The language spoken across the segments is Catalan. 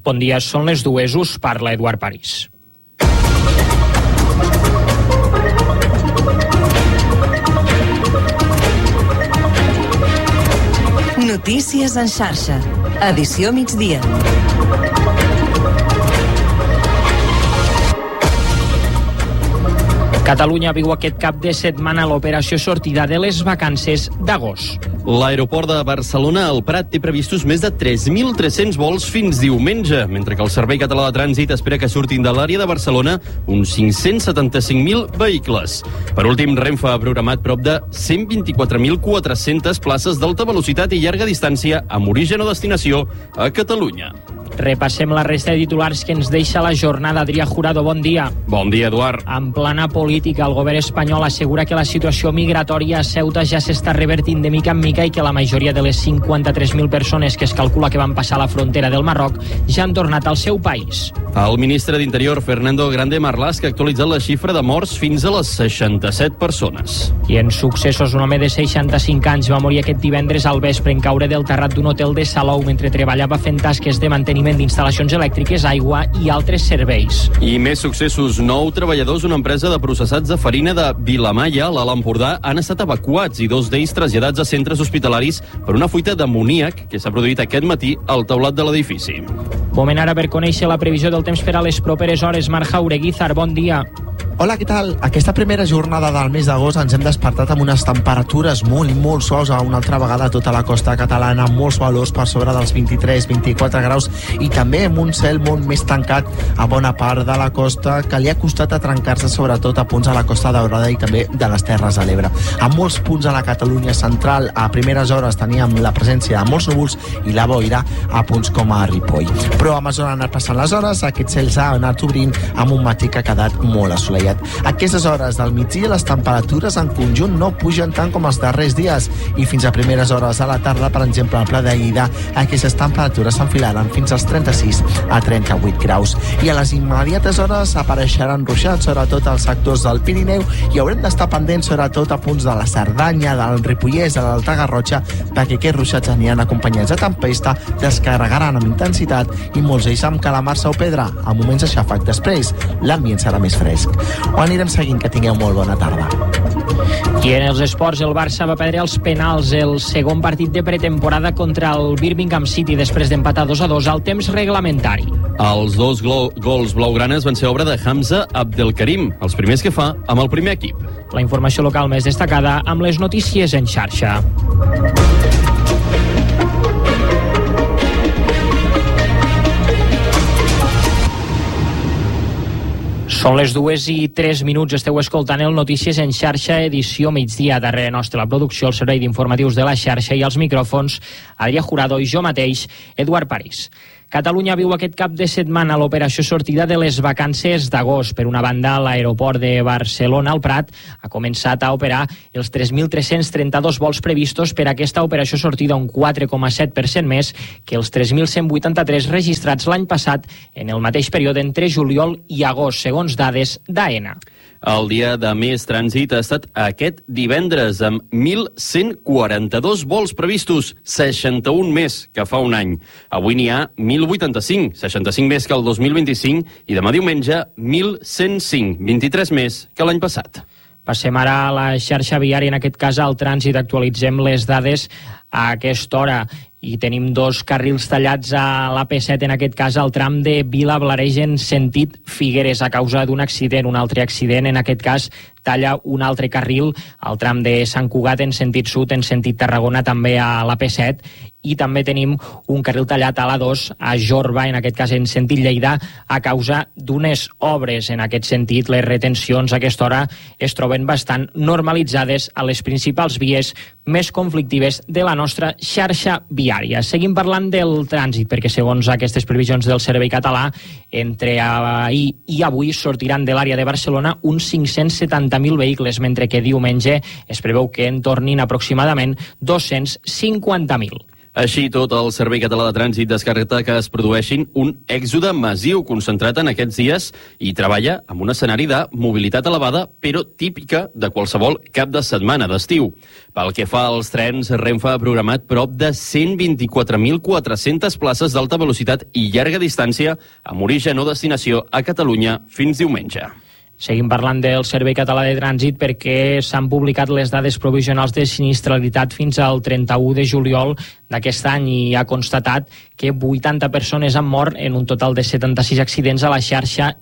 Bon dia, són les 2, us parla Eduard París. Notícies en xarxa. Edició migdia. Catalunya viu aquest cap de setmana l'operació sortida de les vacances d'agost. L'aeroport de Barcelona, el Prat, té previstos més de 3.300 vols fins diumenge, mentre que el Servei Català de Trànsit espera que surtin de l'àrea de Barcelona uns 575.000 vehicles. Per últim, Renfe ha programat prop de 124.400 places d'alta velocitat i llarga distància amb origen o destinació a Catalunya. Repassem la resta de titulars que ens deixa la jornada. Adrià Jurado, bon dia. Bon dia, Eduard. En plana política, el govern espanyol assegura que la situació migratòria a Ceuta ja s'està revertint de mica en mica i que la majoria de les 53.000 persones que es calcula que van passar la frontera del Marroc ja han tornat al seu país. El ministre d'Interior, Fernando Grande Marlaska, ha actualitzat la xifra de morts fins a les 67 persones. I en successos, un home de 65 anys va morir aquest divendres al vespre en caure del terrat d'un hotel de Salou mentre treballava fent tasques de manteniment d'instal·lacions elèctriques, aigua i altres serveis. I més successos. 9 treballadors d'una empresa de processats de farina de Vilamalla, a l'Alt Empordà, han estat evacuats i 2 d'ells traslladats a centres hospitalaris per una fuita d'amoníac que s'ha produït aquest matí al teulat de l'edifici. Moment ara per conèixer la previsió del temps per a les properes hores. Marc Jaureguizar, bon dia. Hola, què tal? Aquesta primera jornada del mes d'agost ens hem despertat amb unes temperatures molt suaus a una altra vegada a tota la costa catalana, amb molts valors per sobre dels 23-24 graus i també amb un cel molt més tancat a bona part de la costa que li ha costat a trencar-se sobretot a punts a la Costa Daurada i també de les Terres de l'Ebre. A molts punts a la Catalunya central a primeres hores teníem la presència de molts núvols i la boira a punts com a Ripoll. Però a mesura han anat passant les hores, aquest cel s'ha anat obrint amb un matí que ha quedat molt assolellat. A aquestes hores del migdia les temperatures en conjunt no pugen tant com els darrers dies i fins a primeres hores de la tarda, per exemple, al Pla de Lleida, aquestes temperatures s'enfilaran fins als 36 a 38 graus. I a les immediates hores apareixeran ruixats, sobretot als sectors del Pirineu, i haurem d'estar pendents sobretot a punts de la Cerdanya, del Ripollès, de l'Alta Garrotxa, perquè aquests ruixats aniran acompanyats de tempesta, descarregaran amb intensitat i molts d'ells amb calamarsa o pedra, a moments de xàfec. Després, l'ambient serà més fresc. Ho anirem seguint, que tingueu molt bona tarda. I en els esports, el Barça va perdre els penals el segon partit de pretemporada contra el Birmingham City després d'empatar 2-2 al temps reglamentari. Els 2 gols blaugranes van ser obra de Hamza Abdelkarim, els primers que fa amb el primer equip. La informació local més destacada amb les notícies en xarxa. Són les 2:03, esteu escoltant el Notícies en xarxa, edició migdia. Darrere nostra la producció, el servei d'informatius de la xarxa i els micròfons, Adrià Jurado i jo mateix, Eduard París. Catalunya viu aquest cap de setmana l'operació sortida de les vacances d'agost. Per una banda, l'aeroport de Barcelona, el Prat, ha començat a operar els 3.332 vols previstos per aquesta operació sortida, un 4,7% més que els 3.183 registrats l'any passat en el mateix període entre juliol i agost, segons dades d'AENA. El dia de més trànsit ha estat aquest divendres, amb 1.142 vols previstos, 61 més que fa un any. Avui n'hi ha 1.085, 65 més que el 2025, i demà diumenge 1.105, 23 més que l'any passat. Passem ara a la xarxa viària, en aquest cas al trànsit. Actualitzem les dades a aquesta hora i tenim 2 carrils tallats a l'AP7, en aquest cas al tram de Vila-Blareig en sentit Figueres, a causa d'un accident. Un altre accident, en aquest cas, talla un altre carril al tram de Sant Cugat en sentit sud, en sentit Tarragona, també a l'AP7, i també tenim un carril tallat a l'A2 a Jorba, en aquest cas en sentit Lleida, a causa d'unes obres. En aquest sentit, les retencions a aquesta hora es troben bastant normalitzades a les principals vies més conflictives de la nostra xarxa viària. Seguim parlant del trànsit, perquè segons aquestes previsions del Servei Català, entre ahir i avui sortiran de l'àrea de Barcelona uns 570.000 vehicles, mentre que diumenge es preveu que en tornin aproximadament 250.000. Així tot, el Servei Català de Trànsit descarta que es produeixin un èxode massiu concentrat en aquests dies i treballa amb un escenari de mobilitat elevada, però típica de qualsevol cap de setmana d'estiu. Pel que fa als trens, Renfe ha programat prop de 124.400 places d'alta velocitat i llarga distància amb origen o destinació a Catalunya fins diumenge. Seguim parlant del Servei Català de Trànsit perquè s'han publicat les dades provisionals de sinistralitat fins al 31 de juliol d'aquest any i ha constatat que 80 persones han mort en un total de 76 accidents a la xarxa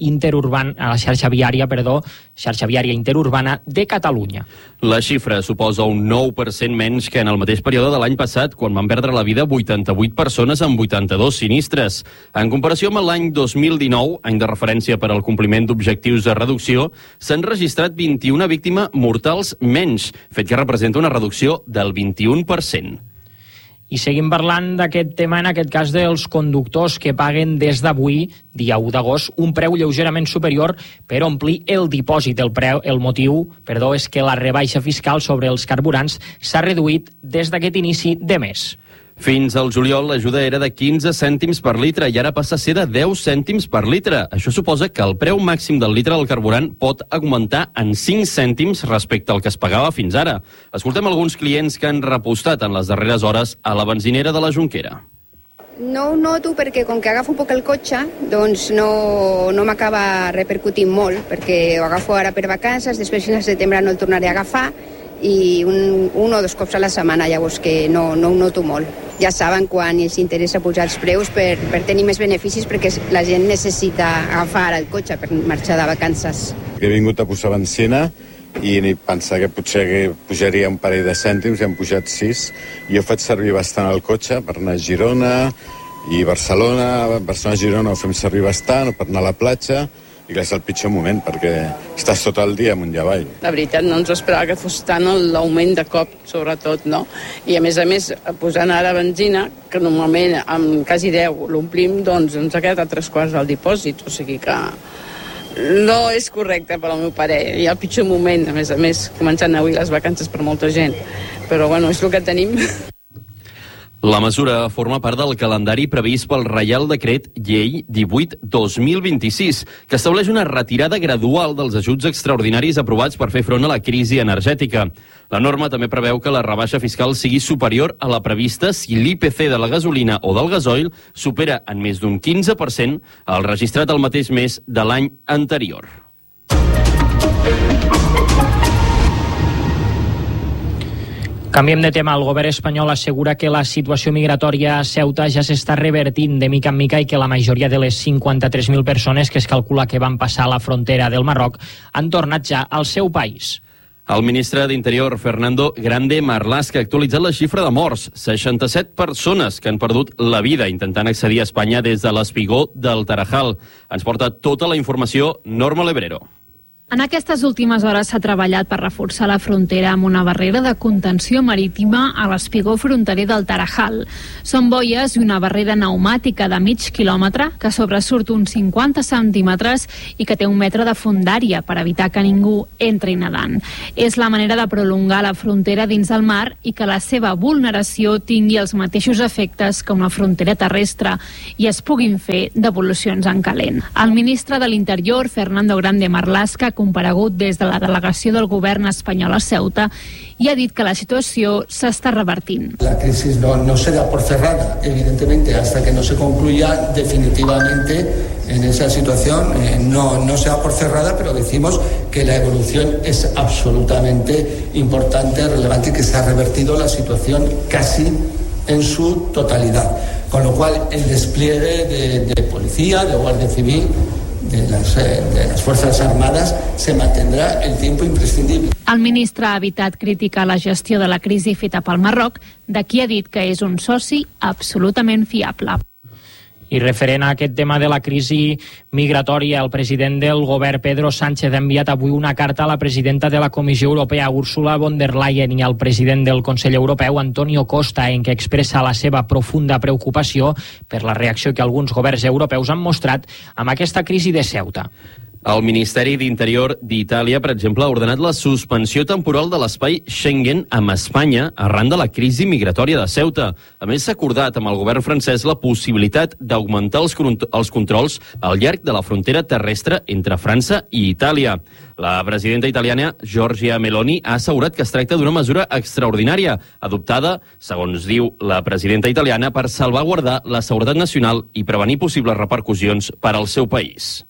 viària interurbana de Catalunya. La xifra suposa un 9% menys que en el mateix període de l'any passat, quan van perdre la vida 88 persones amb 82 sinistres. En comparació amb l'any 2019, any de referència per al compliment d'objectius de reducció, s'han registrat 21 víctimes mortals menys, fet que representa una reducció del 21%. I seguim parlant d'aquest tema, en aquest cas dels conductors que paguen des d'avui, dia 1 d'agost, un preu lleugerament superior per omplir el dipòsit. El motiu és que la rebaixa fiscal sobre els carburants s'ha reduït des d'aquest inici de mes. Fins al juliol l'ajuda era de 15 cèntims per litre i ara passa a ser de 10 cèntims per litre. Això suposa que el preu màxim del litre del carburant pot augmentar en 5 cèntims respecte al que es pagava fins ara. Escoltem alguns clients que han repostat en les darreres hores a la benzinera de la Jonquera. No ho noto perquè com que agafo un poc el cotxe, doncs no m'acaba repercutint molt, perquè ho agafo ara per vacances, després fins al setembre no el tornaré a agafar i un o dos cops a la setmana, llavors que no ho noto molt. Ja saben quan els interessa pujar els preus per tenir més beneficis, perquè la gent necessita agafar el cotxe per marxar de vacances. He vingut a posar benzina i pensar que potser pujaria un parell de cèntims i han pujat 6. Jo faig servir bastant el cotxe per anar a Girona i Barcelona. Barcelona-Girona ho fem servir bastant, per anar a la platja. I és el pitjor moment, perquè estàs tot el dia amunt i avall. La veritat, no ens esperava que fos tant l'augment de cop, sobretot, no? I a més, posant ara benzina, que normalment amb quasi 10 l'omplim, doncs ens ha quedat a 3/4 del dipòsit, o sigui que no és correcte per al meu parer. Hi ha el pitjor moment, a més, començant avui les vacances per molta gent. Però bueno, és el que tenim. La mesura forma part del calendari previst pel Reial Decret Llei 18/2026, que estableix una retirada gradual dels ajuts extraordinaris aprovats per fer front a la crisi energètica. La norma també preveu que la rebaixa fiscal sigui superior a la prevista si l'IPC de la gasolina o del gasoil supera en més d'un 15% el registrat al mateix mes de l'any anterior. Canviem de tema. El govern espanyol assegura que la situació migratòria a Ceuta ja s'està revertint de mica en mica i que la majoria de les 53.000 persones que es calcula que van passar la frontera del Marroc han tornat ja al seu país. El ministre d'Interior, Fernando Grande Marlaska, ha actualitzat la xifra de morts. 67 persones que han perdut la vida intentant accedir a Espanya des de l'Espigó del Tarajal. Ens porta tota la informació Norma Lebrero. En aquestes últimes hores s'ha treballat per reforçar la frontera amb una barrera de contenció marítima a l'espigó fronterer del Tarajal. Són boies i una barrera pneumàtica de mig quilòmetre que sobresurt uns 50 centímetres i que té 1 metre de fondària per evitar que ningú entri nedant. És la manera de prolongar la frontera dins del mar i que la seva vulneració tingui els mateixos efectes que una frontera terrestre i es puguin fer devolucions en calent. El ministre de l'Interior, Fernando Grande Marlaska, ha comparegut des de la delegació del govern espanyol a Ceuta i ha dit que la situació s'està revertint. La crisis no se da por cerrada, evidentemente, hasta que no se concluya definitivamente en esa situación. No se da por cerrada, pero decimos que la evolución es absolutamente importante, relevante, y que se ha revertido la situación casi en su totalidad. Con lo cual, el despliegue de policía, de guardia civil, de las Fuerzas Armadas se mantendrá el tiempo imprescindible. El ministre ha evitat criticar la gestió de la crisi feta pel Marroc, de qui ha dit que és un soci absolutament fiable. I referent a aquest tema de la crisi migratòria, el president del govern, Pedro Sánchez, ha enviat avui una carta a la presidenta de la Comissió Europea, Ursula von der Leyen, i al president del Consell Europeu, Antonio Costa, en què expressa la seva profunda preocupació per la reacció que alguns governs europeus han mostrat amb aquesta crisi de Ceuta. El Ministeri d'Interior d'Itàlia, per exemple, ha ordenat la suspensió temporal de l'espai Schengen amb Espanya arran de la crisi migratòria de Ceuta. A més, s'ha acordat amb el govern francès la possibilitat d'augmentar els controls al llarg de la frontera terrestre entre França i Itàlia. La presidenta italiana, Giorgia Meloni, ha assegurat que es tracta d'una mesura extraordinària, adoptada, segons diu la presidenta italiana, per salvaguardar la seguretat nacional i prevenir possibles repercussions per al seu país.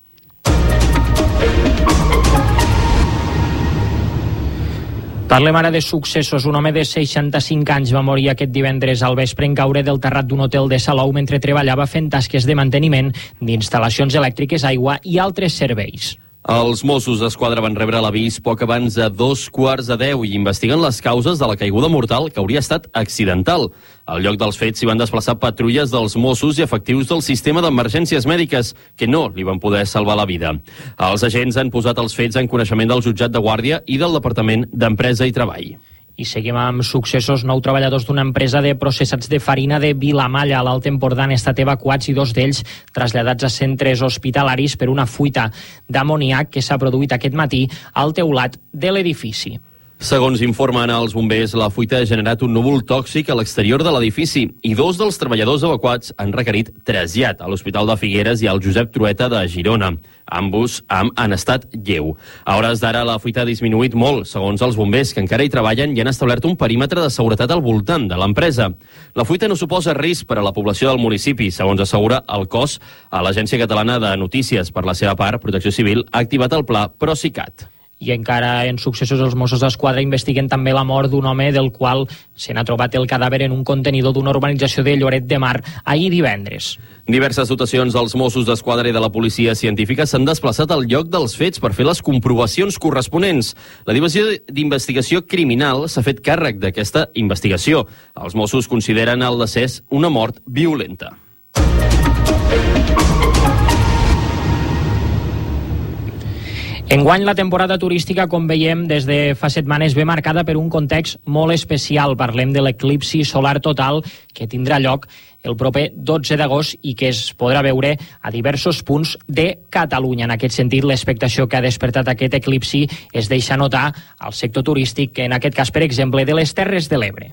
Parlem ara de successos. Un home de 65 anys va morir aquest divendres al vespre en caure del terrat d'un hotel de Salou mentre treballava fent tasques de manteniment d'instal·lacions elèctriques, aigua i altres serveis. Els Mossos d'Esquadra van rebre l'avís poc abans de 9:45 i investiguen les causes de la caiguda mortal, que hauria estat accidental. Al lloc dels fets s'hi van desplaçar patrulles dels Mossos i efectius del sistema d'emergències mèdiques, que no li van poder salvar la vida. Els agents han posat els fets en coneixement del jutjat de Guàrdia i del Departament d'Empresa i Treball. I seguim amb successos. 9 treballadors d'una empresa de processats de farina de Vilamalla, a l'Alt Empordà, han estat evacuats i 2 d'ells traslladats a centres hospitalaris per una fuita d'amoníac que s'ha produït aquest matí al teulat de l'edifici. Segons informen els bombers, la fuita ha generat un núvol tòxic a l'exterior de l'edifici i 2 dels treballadors evacuats han requerit trasllat a l'Hospital de Figueres i al Josep Trueta de Girona. Ambos en estat lleu. A hores d'ara la fuita ha disminuït molt, segons els bombers, que encara hi treballen i han establert un perímetre de seguretat al voltant de l'empresa. La fuita no suposa risc per a la població del municipi, segons assegura el cos. A l'Agència Catalana de Notícies, per la seva part, Protecció Civil ha activat el pla Procicat. I encara en successos, els Mossos d'Esquadra investiguen també la mort d'un home del qual se n'ha trobat el cadàver en un contenidor d'una urbanització de Lloret de Mar ahir divendres. Diverses dotacions dels Mossos d'Esquadra i de la policia científica s'han desplaçat al lloc dels fets per fer les comprovacions corresponents. La Divisió d'Investigació Criminal s'ha fet càrrec d'aquesta investigació. Els Mossos consideren el decés una mort violenta. Enguany la temporada turística, com veiem des de fa setmanes, ve marcada per un context molt especial. Parlem de l'eclipsi solar total que tindrà lloc el proper 12 d'agost i que es podrà veure a diversos punts de Catalunya. En aquest sentit, l'expectació que ha despertat aquest eclipsi es deixa notar al sector turístic, en aquest cas, per exemple, de les Terres de l'Ebre.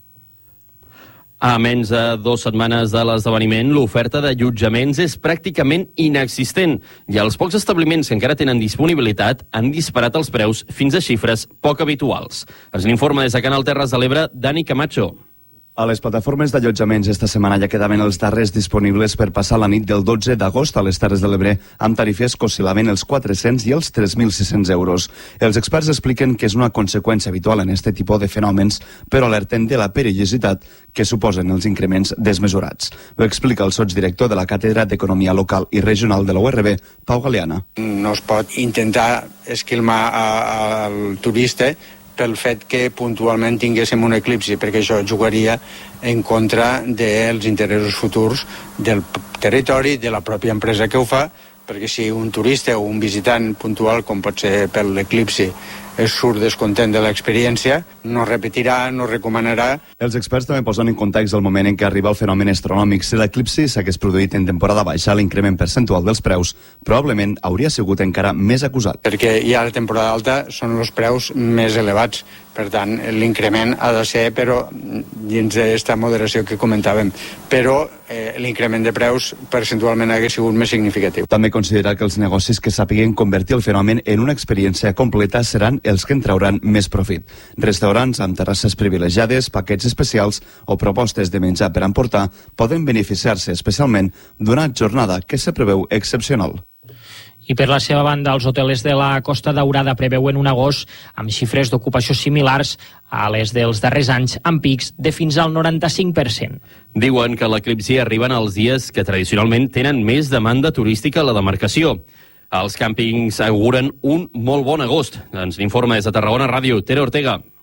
A menys de 2 setmanes de l'esdeveniment, l'oferta d'allotjaments és pràcticament inexistent i els pocs establiments que encara tenen disponibilitat han disparat els preus fins a xifres poc habituals. Ens n'informa des de Canal Terres de l'Ebre, Dani Camacho. A les plataformes d'allotjaments esta setmana ja quedaven els darrers disponibles per passar la nit del 12 d'agost a les Terres de l'Ebre amb tarifes que oscil·laven els 400 i els 3.600 euros. Els experts expliquen que és una conseqüència habitual en aquest tipus de fenòmens, però alerten de la perillositat que suposen els increments desmesurats. Ho explica el sotsdirector de la Càtedra d'Economia Local i Regional de la URB, Pau Galeana. No es pot intentar esquilmar al turista pel fet que puntualment tinguéssim un eclipsi, perquè això jugaria en contra dels interessos futurs del territori, de la pròpia empresa que ho fa, perquè si un turista o un visitant puntual, com pot ser per l'eclipsi, surt descontent de l'experiència, no repetirà, no recomanarà. Els experts també posen en context el moment en què arriba el fenomen astronòmic. Si l'eclipsi s'hagués produït en temporada baixa, l'increment percentual dels preus probablement hauria sigut encara més acusat. Perquè ja a la temporada alta són els preus més elevats. Per tant, l'increment ha de ser, però dins d'aquesta moderació que comentàvem. Però l'increment de preus percentualment hagués sigut més significatiu. També considera que els negocis que sàpiguen convertir el fenomen en una experiència completa seran els que en trauran més profit. Restaurants amb terrasses privilegiades, paquets especials o propostes de menjar per emportar poden beneficiar-se especialment d'una jornada que se preveu excepcional. I per la seva banda, els hotelers de la Costa Daurada preveuen un agost amb xifres d'ocupació similars a les dels darrers anys, amb pics de fins al 95%. Diuen que l'eclipsi arriben els dies que tradicionalment tenen més demanda turística a la demarcació. Els càmpings auguren un molt bon agost. Ens n'informa des de Tarragona Ràdio, Tere Ortega.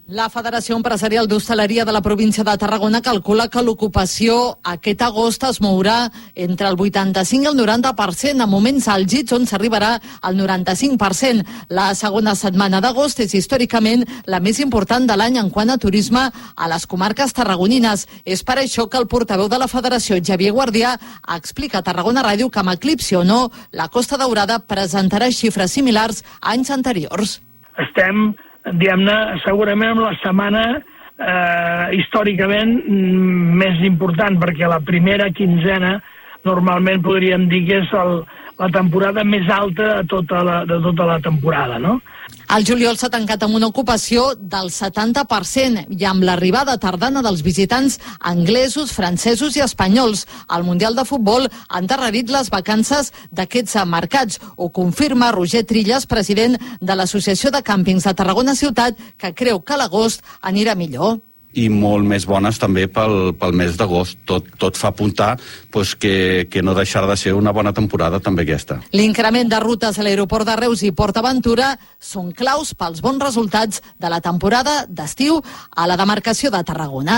La Federació Empresarial d'Hostaleria de la província de Tarragona calcula que l'ocupació aquest agost es mourà entre el 85 i el 90%, a moments àlgids on s'arribarà al 95%. La segona setmana d'agost és històricament la més important de l'any en quant a turisme a les comarques tarragonines. És per això que el portaveu de la Federació, Xavier Guardià, explica a Tarragona Ràdio que amb eclipsi o no, la Costa Daurada presentarà xifres similars a anys anteriors. Estem, diguem-ne, segurament amb la setmana històricament més important, perquè la primera quinzena normalment podríem dir que és la temporada més alta de tota la temporada, no? El juliol s'ha tancat amb una ocupació del 70% i amb l'arribada tardana dels visitants anglesos, francesos i espanyols. Al Mundial de Futbol ha endarrerit les vacances d'aquests mercats. Ho confirma Roger Trillas, president de l'Associació de Càmpings de Tarragona Ciutat, que creu que l'agost anirà millor. I molt més bones també pel mes d'agost. Tot fa apuntar que no deixarà de ser una bona temporada també aquesta. L'increment de rutes a l'aeroport de Reus i Port Aventura són claus pels bons resultats de la temporada d'estiu a la demarcació de Tarragona.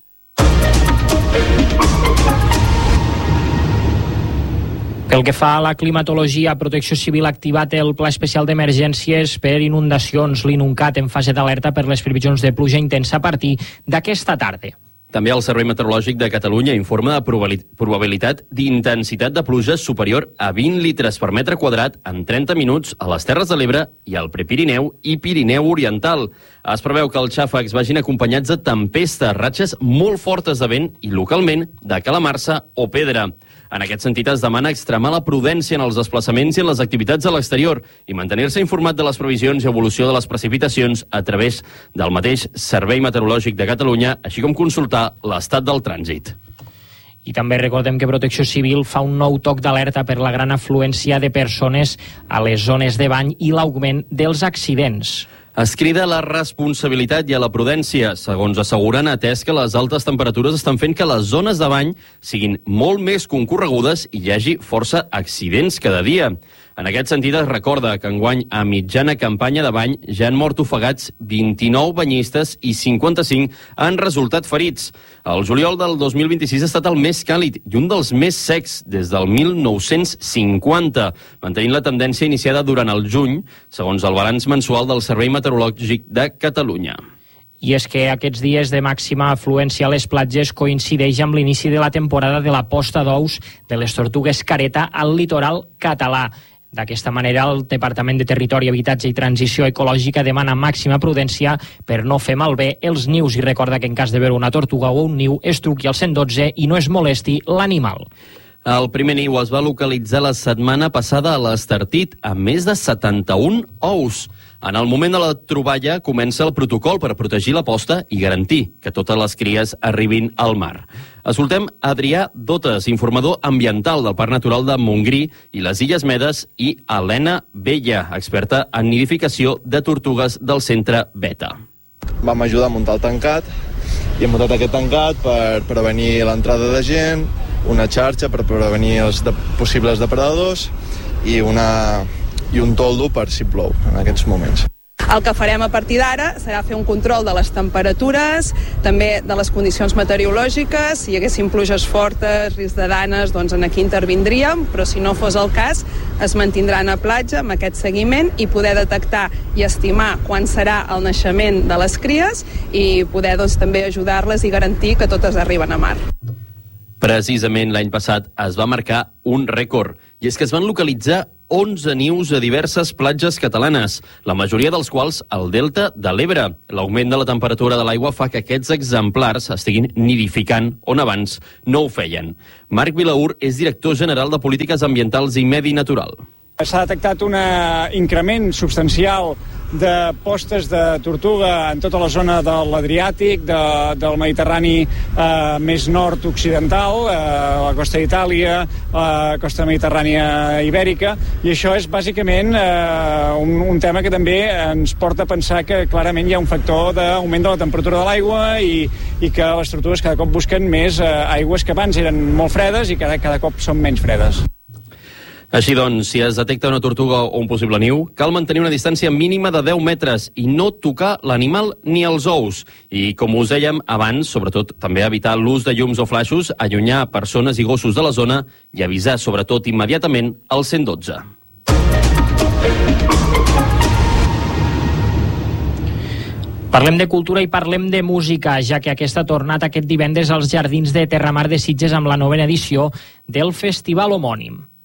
Pel que fa a la climatologia, Protecció Civil ha activat el Pla Especial d'Emergències per inundacions, l'INUNCAT, en fase d'alerta per les previsions de pluja intensa a partir d'aquesta tarda. També el Servei Meteorològic de Catalunya informa de probabilitat d'intensitat de pluja superior a 20 litres per metre quadrat en 30 minuts a les Terres de l'Ebre i al Prepirineu i Pirineu Oriental. Es preveu que els xàfecs vagin acompanyats de tempestes, ratxes molt fortes de vent i, localment, de calamarsa o pedra. En aquest sentit, es demana extremar la prudència en els desplaçaments i en les activitats a l'exterior i mantenir-se informat de les previsions i evolució de les precipitacions a través del mateix Servei Meteorològic de Catalunya, així com consultar l'estat del trànsit. I també recordem que Protecció Civil fa un nou toc d'alerta per la gran afluència de persones a les zones de bany i l'augment dels accidents. Es crida a la responsabilitat i a la prudència, segons asseguren, atès que les altes temperatures estan fent que les zones de bany siguin molt més concorregudes i hi hagi força accidents cada dia. En aquest sentit, es recorda que enguany, a mitjana campanya de bany, ja han mort ofegats 29 banyistes i 55 han resultat ferits. El juliol del 2026 ha estat el més càlid i un dels més secs des del 1950, mantenint la tendència iniciada durant el juny, segons el balanç mensual del Servei Meteorològic de Catalunya. I és que aquests dies de màxima afluència a les platges coincideix amb l'inici de la temporada de la posta d'ous de les tortugues careta al litoral català. D'aquesta manera, el Departament de Territori, Habitatge i Transició Ecològica demana màxima prudència per no fer malbé els nius i recorda que en cas de veure una tortuga o un niu es truqui al 112 i no es molesti l'animal. El primer niu es va localitzar la setmana passada a l'Estartit amb més de 71 ous. En el moment de la troballa comença el protocol per protegir la posta i garantir que totes les cries arribin al mar. Escoltem Adrià Dotes, informador ambiental del Parc Natural de Montgrí i les Illes Medes, i Helena Bella, experta en nidificació de tortugues del centre Beta. Vam ajudar a muntar el tancat i hem muntat aquest tancat per prevenir l'entrada de gent, una xarxa per prevenir els possibles depredadors i un toldo per si plou en aquests moments. El que farem a partir d'ara serà fer un control de les temperatures, també de les condicions meteorològiques. Si hi haguessin pluges fortes, risc de danes, doncs aquí intervindríem, però si no fos el cas, es mantindran a platja amb aquest seguiment i poder detectar i estimar quan serà el naixement de les cries i poder també ajudar-les i garantir que totes arriben a mar. Precisament l'any passat es va marcar un rècord, i és que es van localitzar 11 nius a diverses platges catalanes, la majoria dels quals al delta de l'Ebre. L'augment de la temperatura de l'aigua fa que aquests exemplars estiguin nidificant on abans no ho feien. Marc Vilaur és director general de Polítiques Ambientals i Medi Natural. S'ha detectat un increment substancial de postes de tortuga en tota la zona de l'Adriàtic, del Mediterrani més nord-occidental, la costa d'Itàlia, la costa mediterrània ibèrica, i això és bàsicament un tema que també ens porta a pensar que clarament hi ha un factor d'augment de la temperatura de l'aigua i que les tortugues cada cop busquen més aigües que abans eren molt fredes i cada cop són menys fredes. Així doncs, si es detecta una tortuga o un possible niu, cal mantenir una distància mínima de 10 metres i no tocar l'animal ni els ous. I, com us dèiem abans, sobretot també evitar l'ús de llums o flaixos, allunyar persones i gossos de la zona i avisar, sobretot, immediatament al 112. Parlem de cultura i parlem de música, ja que aquesta ha tornat aquest divendres als Jardins de Terramar de Sitges amb la novena edició del festival homònim.